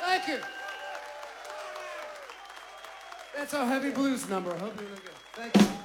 Thank you. That's our heavy blues number. I hope you look good. Thank you.